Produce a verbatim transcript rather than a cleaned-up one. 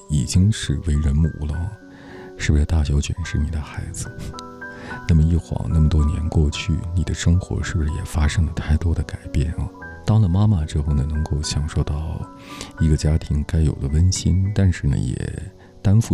已经是为人母了，是不是大小卷是你的孩子？那么一晃那么多年过去，你的生活是不是也发生了太多的改变啊？当了妈妈之后呢，能够享受到一个家庭该有的温馨，但是呢，也担负